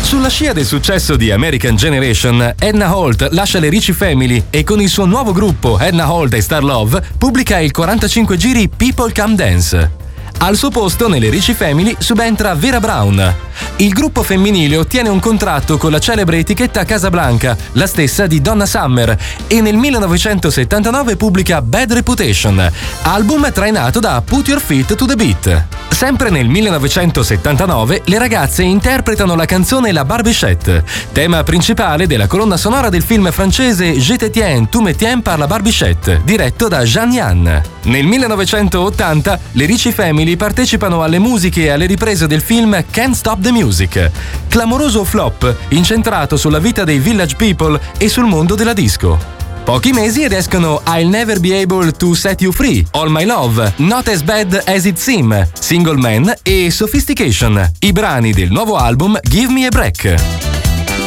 Sulla scia del successo di American Generation, Edna Holt lascia le Ricci Family e con il suo nuovo gruppo Edna Holt e Star Love pubblica il 45 giri People Come Dance. Al suo posto nelle Ricci Family subentra Vera Brown. Il gruppo femminile ottiene un contratto con la celebre etichetta Casablanca, la stessa di Donna Summer, e nel 1979 pubblica Bad Reputation, album trainato da Put Your Feet to the Beat. Sempre nel 1979 le ragazze interpretano la canzone La Barbichette, tema principale della colonna sonora del film francese Je te tiens, tu me tiens par la Barbichette, diretto da Jean Yann. Nel 1980 le Ricci Family partecipano alle musiche e alle riprese del film Can't Stop the Music, clamoroso flop incentrato sulla vita dei Village People e sul mondo della disco. Pochi mesi ed escono I'll Never Be Able to Set You Free, All My Love, Not As Bad As It Seems, Single Man e Sophistication, i brani del nuovo album Give Me a Break.